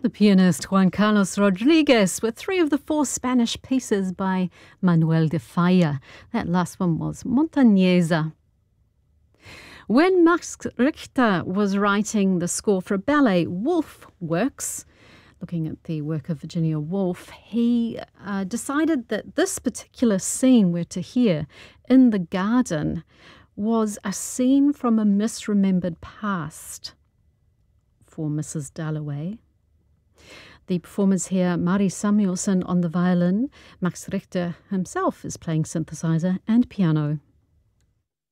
The pianist Juan Carlos Rodriguez with three of the four Spanish pieces by Manuel de Falla. That last one was Montañesa. When Max Richter was writing the score for a ballet, Wolf Works, looking at the work of Virginia Woolf, he decided that this particular scene we're to hear in the garden was a scene from a misremembered past for Mrs. Dalloway. The performers here, Mari Samuelson on the violin, Max Richter himself is playing synthesizer and piano.